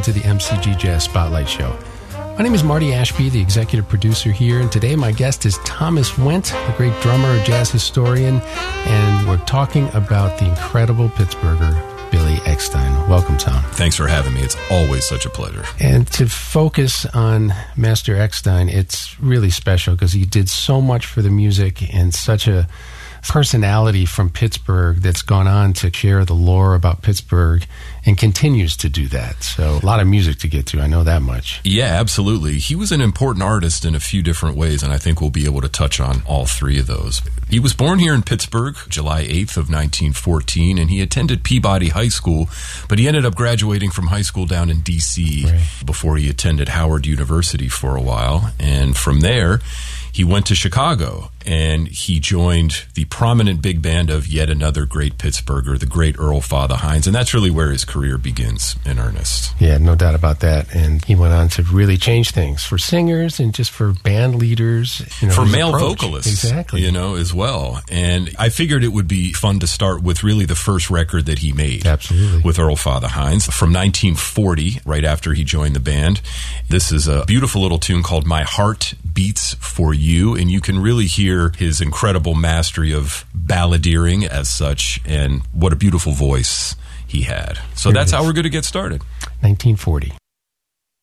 to the MCG Jazz Spotlight Show. My name is Marty Ashby, the executive producer here, and today my guest is Thomas Wendt, a great drummer, a jazz historian, and we're talking about the incredible Pittsburgher, Billy Eckstine. Welcome, Tom. Thanks for having me. It's always such a pleasure. And to focus on Master Eckstine, it's really special because he did so much for the music and such a personality from Pittsburgh that's gone on to share the lore about Pittsburgh and continues to do that. So a lot of music to get to, I know that much. Yeah, absolutely. He was an important artist in a few different ways, and I think we'll be able to touch on all three of those. He was born here in Pittsburgh, July 8th of 1914, and he attended Peabody High School, but he ended up graduating from high school down in D.C. before he attended Howard University for a while, and from there he went to Chicago, and he joined the prominent big band of yet another great Pittsburgher, the great Earl Father Hines, and that's really where his career begins in earnest. Yeah, no doubt about that. And he went on to really change things for singers and just for band leaders. For male vocalists, exactly. As well. And I figured it would be fun to start with really the first record that he made. Absolutely. With Earl Father Hines from 1940, right after he joined the band. This is a beautiful little tune called My Heart Beats for You, and you can really hear his incredible mastery of balladeering as such, and what a beautiful voice he had. So that's how we're going to get started. 1940.